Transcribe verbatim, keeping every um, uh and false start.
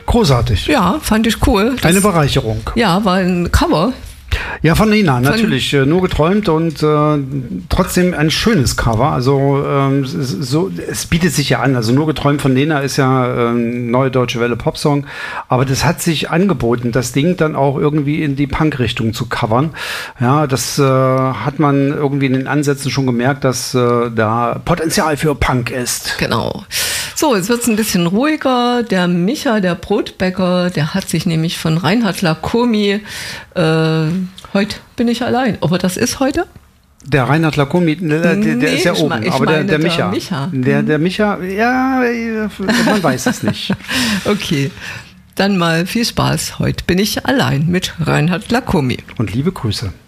Großartig. Ja, fand ich cool. Das, Eine Bereicherung. Ja, war ein Cover. Ja, von Nena, natürlich. Von nur geträumt und äh, trotzdem ein schönes Cover. Also ähm, so, es bietet sich ja an. Also nur geträumt von Nena ist ja ähm, neue Deutsche Welle Popsong. Aber das hat sich angeboten, das Ding dann auch irgendwie in die Punk-Richtung zu covern. Ja, das äh, hat man irgendwie in den Ansätzen schon gemerkt, dass äh, da Potenzial für Punk ist. Genau. So, jetzt wird es ein bisschen ruhiger. Der Micha, der Brotbäcker, der hat sich nämlich von Reinhard Lacomi äh, heute bin ich allein. Aber das ist heute? Der Reinhard Lacomi, der, der, der nee, ist ja oben, mein, aber der, der, der Micha, Micha. Der, der Micha, ja, man weiß es nicht. Okay, dann mal viel Spaß. Heute bin ich allein mit Reinhard Lacomi. Und liebe Grüße.